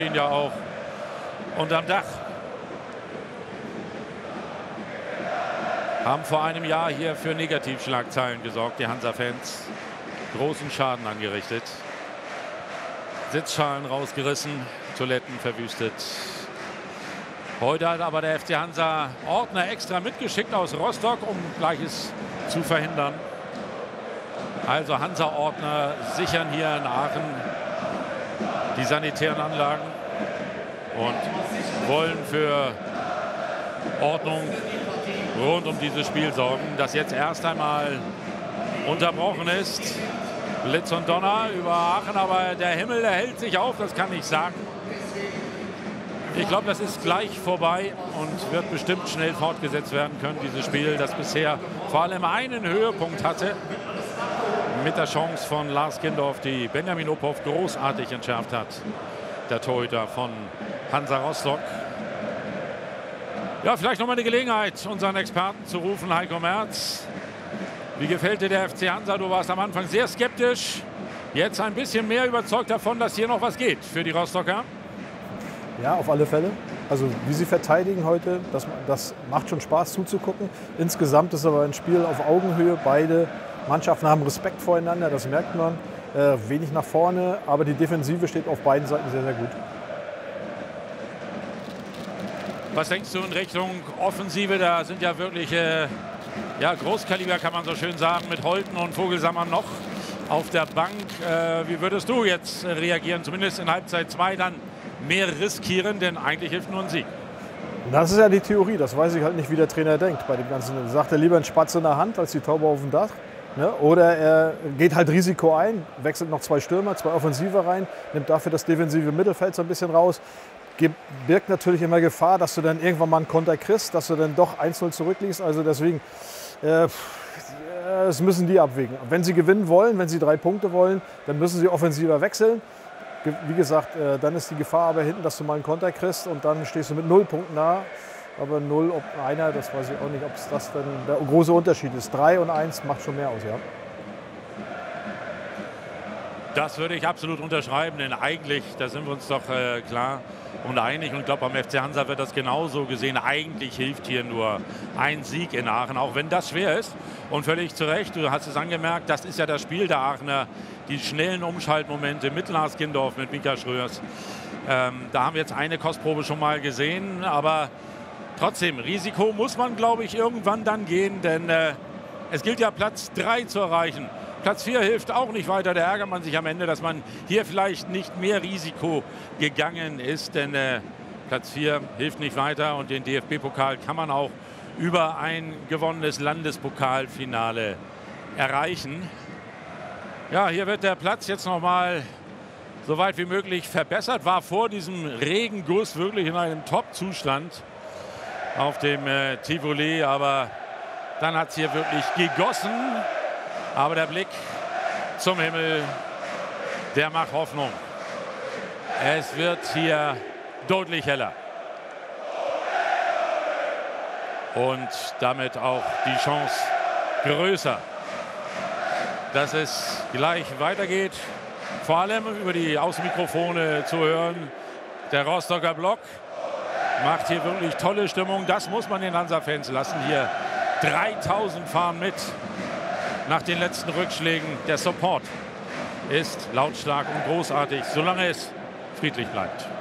stehen ja auch unterm Dach. Haben vor einem Jahr hier für Negativschlagzeilen gesorgt, die Hansa-Fans. Großen Schaden angerichtet. Sitzschalen rausgerissen, Toiletten verwüstet. Heute hat aber der FC Hansa Ordner extra mitgeschickt aus Rostock, um Gleiches zu verhindern. Also Hansa-Ordner sichern hier in Aachen die sanitären Anlagen und wollen für Ordnung rund um dieses Spiel sorgen, das jetzt erst einmal unterbrochen ist. Blitz und Donner über Aachen, aber der Himmel, der hält sich auf, das kann ich sagen. Ich glaube, das ist gleich vorbei und wird bestimmt schnell fortgesetzt werden können, dieses Spiel, das bisher vor allem einen Höhepunkt hatte. Mit der Chance von Lars Kindorf, die Benjamin Ophoff großartig entschärft hat. Der Torhüter von Hansa Rostock. Ja, vielleicht noch mal eine Gelegenheit, unseren Experten zu rufen, Heiko Merz. Wie gefällt dir der FC Hansa? Du warst am Anfang sehr skeptisch. Jetzt ein bisschen mehr überzeugt davon, dass hier noch was geht für die Rostocker. Ja, auf alle Fälle. Also wie sie verteidigen heute, das macht schon Spaß zuzugucken. Insgesamt ist aber ein Spiel auf Augenhöhe. Beide Mannschaften haben Respekt voreinander, das merkt man. Wenig nach vorne, aber die Defensive steht auf beiden Seiten sehr, sehr gut. Was denkst du in Richtung Offensive? Da sind ja wirklich ja, Großkaliber, kann man so schön sagen, mit Holten und Vogelsammer noch auf der Bank. Wie würdest du jetzt reagieren? Zumindest in Halbzeit 2 dann mehr riskieren, denn eigentlich hilft nur ein Sieg. Das ist ja die Theorie, das weiß ich halt nicht, wie der Trainer denkt bei dem Ganzen. Sagt er lieber einen Spatz in der Hand als die Taube auf dem Dach? Ne? Oder er geht halt Risiko ein, wechselt noch 2 Stürmer, 2 Offensive rein, nimmt dafür das defensive Mittelfeld so ein bisschen raus. Birgt natürlich immer Gefahr, dass du dann irgendwann mal einen Konter kriegst, dass du dann doch 1-0 zurückliegst. Also deswegen, das müssen die abwägen. Wenn sie gewinnen wollen, wenn sie 3 Punkte wollen, dann müssen sie offensiver wechseln. Wie gesagt, dann ist die Gefahr aber hinten, dass du mal einen Konter kriegst und dann stehst du mit 0 Punkten da. Aber 0, ob einer, das weiß ich auch nicht, ob es das dann der große Unterschied ist. 3 und 1 macht schon mehr aus, ja. Das würde ich absolut unterschreiben, denn eigentlich, da sind wir uns doch klar und einig. Und ich glaube, beim FC Hansa wird das genauso gesehen. Eigentlich hilft hier nur ein Sieg in Aachen, auch wenn das schwer ist. Und völlig zu Recht, du hast es angemerkt, das ist ja das Spiel der Aachener. Die schnellen Umschaltmomente mit Lars Kindorf, mit Mika Schröers. Da haben wir jetzt eine Kostprobe schon mal gesehen. Aber trotzdem, Risiko muss man, glaube ich, irgendwann dann gehen. Denn es gilt ja, Platz 3 zu erreichen. Platz 4 hilft auch nicht weiter. Da ärgert man sich am Ende, dass man hier vielleicht nicht mehr Risiko gegangen ist. Denn Platz 4 hilft nicht weiter. Und den DFB-Pokal kann man auch über ein gewonnenes Landespokalfinale erreichen. Ja, hier wird der Platz jetzt noch mal so weit wie möglich verbessert. War vor diesem Regenguss wirklich in einem Top-Zustand auf dem Tivoli. Aber dann hat es hier wirklich gegossen. Aber der Blick zum Himmel, der macht Hoffnung. Es wird hier deutlich heller. Und damit auch die Chance größer, dass es gleich weitergeht. Vor allem über die Außenmikrofone zu hören. Der Rostocker Block macht hier wirklich tolle Stimmung. Das muss man den Hansa-Fans lassen. Hier 3000 fahren mit. Nach den letzten Rückschlägen, der Support ist lautstark und großartig, solange es friedlich bleibt.